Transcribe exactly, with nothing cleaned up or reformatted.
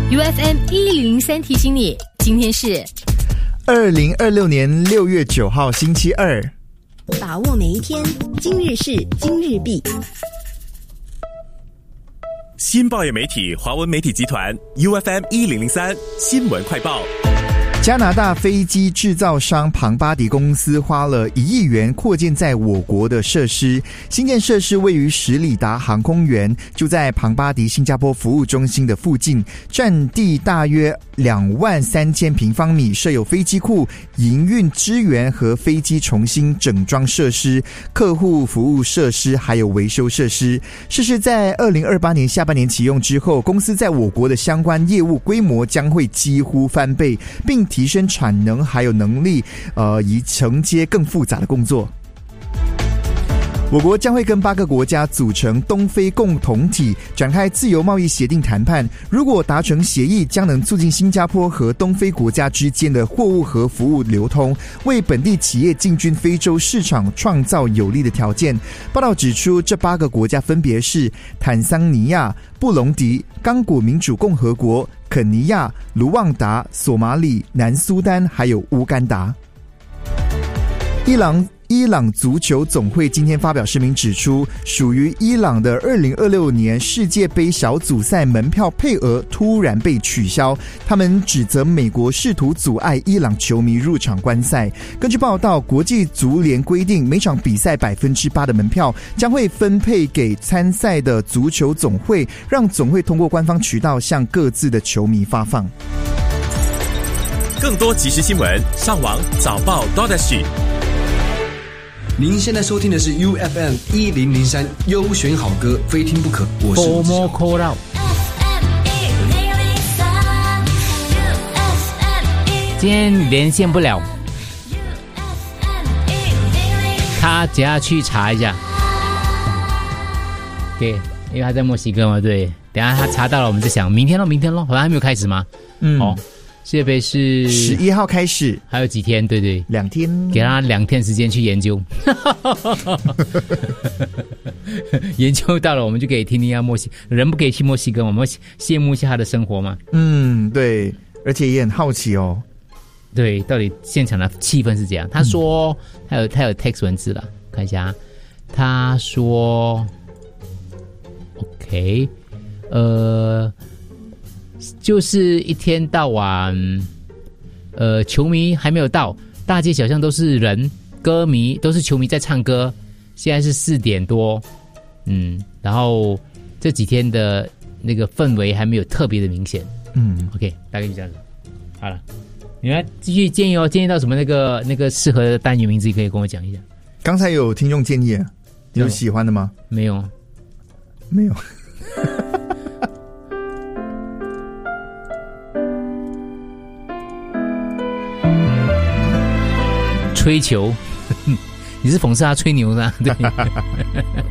U F M 一零零三提醒你，今天是二零二六年六月九号星期二。 把握每一天，今日事今日毕。 新报业媒体华文媒体集团 U F M 一零零三新闻快报。 加拿大飞机制造商庞巴迪公司花了一亿元扩建在我国的设施，新建设施位于史里达航空园，就在庞巴迪新加坡服务中心的附近，占地大约两万三千平方米，设有飞机库、营运支援和飞机重新整装设施、客户服务设施，还有维修设施。设施在二零二八年下半年启用之后，公司在我国的相关业务规模将会几乎翻倍，并提升产能还有能力，呃，以承接更复杂的工作。我国将会跟八个国家组成东非共同体，展开自由贸易协定谈判。如果达成协议，将能促进新加坡和东非国家之间的货物和服务流通，为本地企业进军非洲市场创造有利的条件。报道指出，这八个国家分别是坦桑尼亚、布隆迪、刚果民主共和国、肯尼亚、卢旺达、索马里、南苏丹还有乌干达。伊朗伊朗足球总会今天发表声明指出，属于伊朗的二零二六年世界杯小组赛门票配额突然被取消，他们指责美国试图阻碍伊朗球迷入场观赛。根据报道，国际足联规定，每场比赛 百分之八 的门票将会分配给参赛的足球总会，让总会通过官方渠道向各自的球迷发放。 更多即时新闻，上网早报 .dot.sg。 您现在收听的是 U F M 一零零三优选好歌，非听不可。我是多么扣到今天连线不了，他只要去查一下。对，因为他在墨西哥嘛，对。等一下他查到了，我们就想明天咯，明天咯，好像还没有开始吗？ 嗯， 哦。世界杯是十一号开始， 还有几天？对对， 两天， 给他两天时间去研究。研究到了，我们就可以听听下墨西人不可以去墨西哥，我们羡慕一下他的生活嘛。 嗯，对，而且也很好奇哦。 对，到底现场的气氛是怎样？他说，嗯、他有他有 text 文字了，看一下。他说 ，OK， 呃。就是一天到晚，呃，球迷还没有到，大街小巷都是人，歌迷都是球迷在唱歌。现在是四点多，嗯，然后这几天的那个氛围还没有特别的明显，嗯 ，OK， 大概就这样子。好了，你们继续建议哦，建议到什么那个那个适合的单元名字，可以跟我讲一下。 刚才有听众建议，你有喜欢的吗？ 没有， 没有。 吹球，你是讽刺他吹牛的，对。